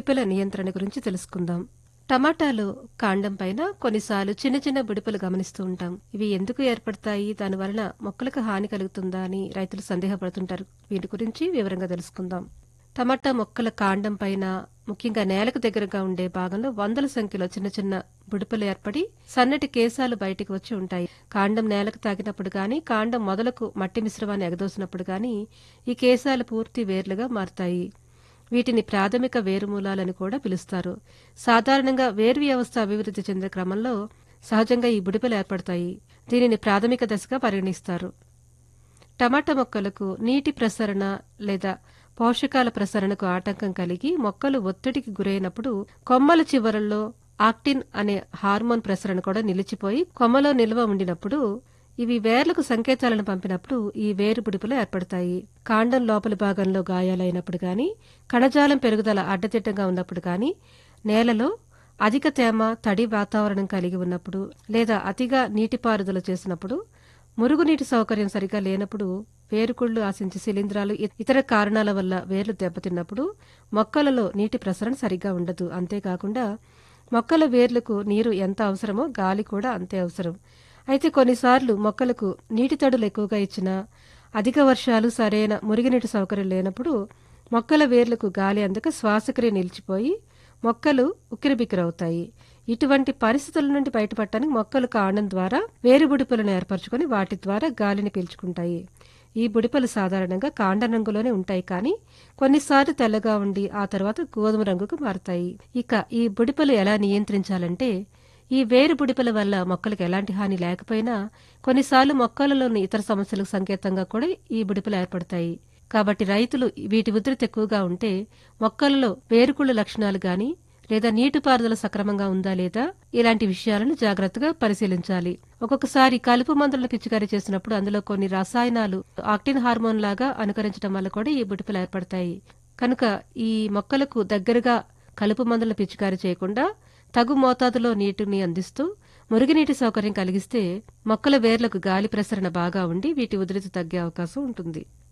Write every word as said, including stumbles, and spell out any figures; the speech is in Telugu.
బుడిపెల నియంత్రణ గురించి తెలుసుకుందాం. టమాటాలు కాండం పైన కొన్నిసార్లు చిన్న చిన్న బుడిపెలు గమనిస్తూ ఉంటాం. ఇవి ఎందుకు ఏర్పడతాయి, దానివలన మొక్కలకు హాని కలుగుతుందా అని రైతులు సందేహపడుతుంటారు. వీటి గురించి వివరంగా తెలుసుకుందాం. టమాటా మొక్కల కాండం పైన, ముఖ్యంగా నేలకు దగ్గరగా ఉండే భాగంలో వందల సంఖ్యలో చిన్న చిన్న బుడిపెలు ఏర్పడి సన్నటి కేశాలు బయటికి వచ్చి ఉంటాయి. కాండం నేలకు తాకినప్పుడు గాని, కాండం మొదలకు మట్టి మిశ్రమాన్ని ఎగదోసినప్పుడు గాని ఈ కేశాలు పూర్తి వేర్లుగా మారుతాయి. వీటిని ప్రాథమిక వేరుమూలాలని కూడా పిలుస్తారు. సాధారణంగా వేరు వ్యవస్థ అభివృద్ధి చెందే క్రమంలో సహజంగా ఈ బుడిపెలు ఏర్పడతాయి. దీనిని ప్రాథమిక దశగా పరిగణిస్తారు. టమాటా మొక్కలకు నీటి ప్రసరణ లేదా పోషకాల ప్రసరణకు ఆటంకం కలిగి మొక్కలు ఒత్తిడికి గురైనప్పుడు కొమ్మల చివరల్లో ఆక్టిన్ అనే హార్మోన్ ప్రసరణ కూడా నిలిచిపోయి కొమ్మలో నిల్వ ఉండినప్పుడు ఇవి వేర్లకు సంకేతాలను పంపినప్పుడు ఈ వేరు బుడిపెలు ఏర్పడతాయి. కాండం లోపలి భాగంలో గాయాలైనప్పుడు గాని, కణజాలం పెరుగుదల అడ్డదిడ్డంగా ఉన్నప్పుడు గాని, నేలలో అధిక తేమ, తడి వాతావరణం కలిగి ఉన్నప్పుడు లేదా అతిగా నీటిపారుదల చేసినప్పుడు, మురుగునీటి సౌకర్యం సరిగా లేనప్పుడు, వేరుకుళ్లు ఆశించే శిలీంధ్రాలు ఇతర కారణాల వల్ల వేర్లు దెబ్బతిన్నప్పుడు మొక్కలలో నీటి ప్రసరణ సరిగా ఉండదు. అంతేకాకుండా మొక్కల వేర్లకు నీరు ఎంత అవసరమో గాలి కూడా అంతే అవసరం. అయితే కొన్నిసార్లు మొక్కలకు నీటి తడులు ఎక్కువగా ఇచ్చినా, అధిక వర్షాలు, సరైన మురుగునీటి సౌకర్యం లేనప్పుడు మొక్కల వేర్లకు గాలి అందక శ్వాసక్రియ నిలిచిపోయి మొక్కలు ఉక్కిరిబిక్కిరవుతాయి. ఇటువంటి పరిస్థితుల నుండి బయటపడటానికి మొక్కలు కాండం ద్వారా వేరు బుడిపెలను ఏర్పరచుకొని వాటి ద్వారా గాలిని పీల్చుకుంటాయి. ఈ బుడిపెలు సాధారణంగా కాండం రంగులోనే ఉంటాయి, కానీ కొన్నిసార్లు తెల్లగా ఉండి ఆ తర్వాత గోధుమ రంగుకు మారుతాయి. ఇక ఈ బుడిపెలు ఎలా నియంత్రించాలంటే, ఈ వేరు బుడిపెల వల్ల మొక్కలకు ఎలాంటి హాని లేకపోయినా కొన్నిసార్లు మొక్కలలోని ఇతర సమస్యలకు సంకేతంగా కూడా ఈ బుడిపెలు ఏర్పడతాయి. కాబట్టి రైతులు వీటి ఉధృతి ఎక్కువగా ఉంటే మొక్కలలో వేరుకుళ్ళు లక్షణాలు గాని లేదా నీటిపారుదల సక్రమంగా ఉందా లేదా ఇలాంటి విషయాలను జాగ్రత్తగా పరిశీలించాలి. ఒక్కొక్కసారి కలుపు మందులను పిచికారీ చేసినప్పుడు అందులో కొన్ని రసాయనాలు ఆక్టిన్ హార్మోన్ లాగా అనుకరించడం వల్ల కూడా ఈ బుడిపెలు ఏర్పడతాయి. కనుక ఈ మొక్కలకు దగ్గరగా కలుపు మందులను పిచికారీ చేయకుండా తగు మోతాదులో నీటిని అందిస్తూ మురుగునీటి సౌకర్యం కలిగిస్తే మొక్కల వేర్లకు గాలి ప్రసరణ బాగా ఉండి వీటి ఉధృతి తగ్గే అవకాశం ఉంటుంది.